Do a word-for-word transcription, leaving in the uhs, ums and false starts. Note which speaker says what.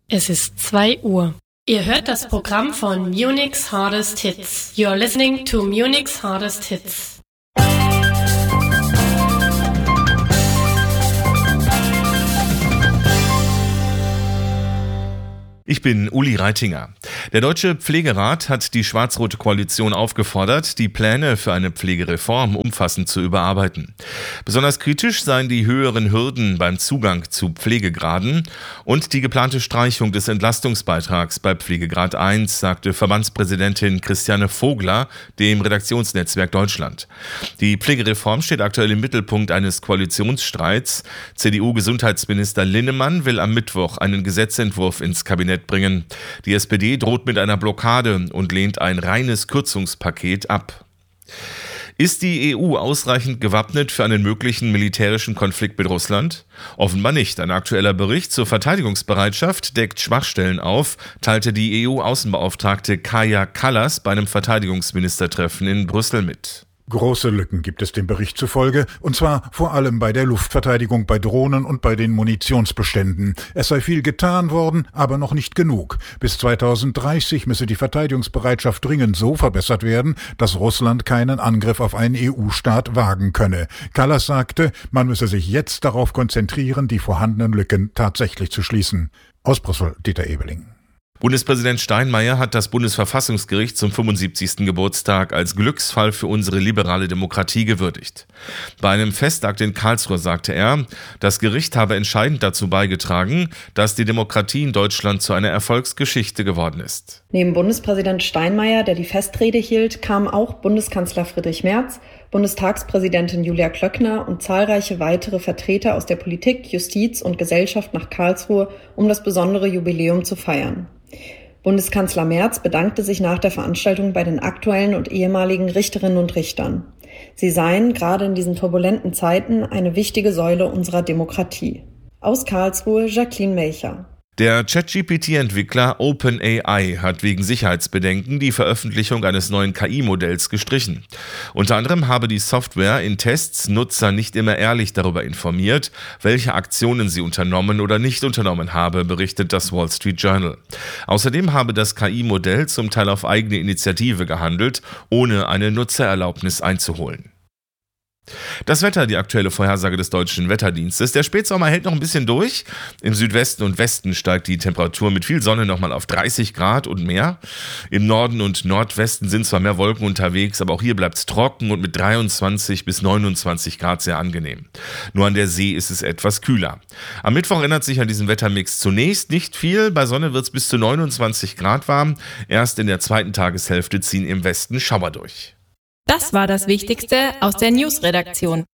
Speaker 1: Es ist zwei Uhr. Ihr hört das Programm von Munich's Hardest Hits. You're listening to Munich's Hardest Hits.
Speaker 2: Ich bin Uli Reitinger. Der Deutsche Pflegerat hat die schwarz-rote Koalition aufgefordert, die Pläne für eine Pflegereform umfassend zu überarbeiten. Besonders kritisch seien die höheren Hürden beim Zugang zu Pflegegraden und die geplante Streichung des Entlastungsbeitrags bei Pflegegrad eins, sagte Verbandspräsidentin Christiane Vogler dem Redaktionsnetzwerk Deutschland. Die Pflegereform steht aktuell im Mittelpunkt eines Koalitionsstreits. C D U-Gesundheitsminister Linnemann will am Mittwoch einen Gesetzentwurf ins Kabinett bringen. Die S P D droht mit einer Blockade und lehnt ein reines Kürzungspaket ab. Ist die E U ausreichend gewappnet für einen möglichen militärischen Konflikt mit Russland? Offenbar nicht. Ein aktueller Bericht zur Verteidigungsbereitschaft deckt Schwachstellen auf, teilte die E U-Außenbeauftragte Kaja Kallas bei einem Verteidigungsministertreffen in Brüssel mit.
Speaker 3: Große Lücken gibt es dem Bericht zufolge, und zwar vor allem bei der Luftverteidigung, bei Drohnen und bei den Munitionsbeständen. Es sei viel getan worden, aber noch nicht genug. Bis zweitausenddreißig müsse die Verteidigungsbereitschaft dringend so verbessert werden, dass Russland keinen Angriff auf einen E U-Staat wagen könne. Kallas sagte, man müsse sich jetzt darauf konzentrieren, die vorhandenen Lücken tatsächlich zu schließen. Aus Brüssel, Dieter Ebeling.
Speaker 2: Bundespräsident Steinmeier hat das Bundesverfassungsgericht zum fünfundsiebzigsten Geburtstag als Glücksfall für unsere liberale Demokratie gewürdigt. Bei einem Festakt in Karlsruhe sagte er, das Gericht habe entscheidend dazu beigetragen, dass die Demokratie in Deutschland zu einer Erfolgsgeschichte geworden ist.
Speaker 4: Neben Bundespräsident Steinmeier, der die Festrede hielt, kamen auch Bundeskanzler Friedrich Merz, Bundestagspräsidentin Julia Klöckner und zahlreiche weitere Vertreter aus der Politik, Justiz und Gesellschaft nach Karlsruhe, um das besondere Jubiläum zu feiern. Bundeskanzler Merz bedankte sich nach der Veranstaltung bei den aktuellen und ehemaligen Richterinnen und Richtern. Sie seien gerade in diesen turbulenten Zeiten eine wichtige Säule unserer Demokratie. Aus Karlsruhe, Jacqueline Melcher.
Speaker 2: Der ChatGPT-Entwickler OpenAI hat wegen Sicherheitsbedenken die Veröffentlichung eines neuen K I-Modells gestrichen. Unter anderem habe die Software in Tests Nutzer nicht immer ehrlich darüber informiert, welche Aktionen sie unternommen oder nicht unternommen habe, berichtet das Wall Street Journal. Außerdem habe das K I-Modell zum Teil auf eigene Initiative gehandelt, ohne eine Nutzererlaubnis einzuholen. Das Wetter, die aktuelle Vorhersage des Deutschen Wetterdienstes. Der Spätsommer hält noch ein bisschen durch. Im Südwesten und Westen steigt die Temperatur mit viel Sonne nochmal auf dreißig Grad und mehr. Im Norden und Nordwesten sind zwar mehr Wolken unterwegs, aber auch hier bleibt es trocken und mit dreiundzwanzig bis neunundzwanzig Grad sehr angenehm. Nur an der See ist es etwas kühler. Am Mittwoch ändert sich an diesem Wettermix zunächst nicht viel. Bei Sonne wird es bis zu neunundzwanzig Grad warm. Erst in der zweiten Tageshälfte ziehen im Westen Schauer durch.
Speaker 5: Das war das Wichtigste aus der News-Redaktion.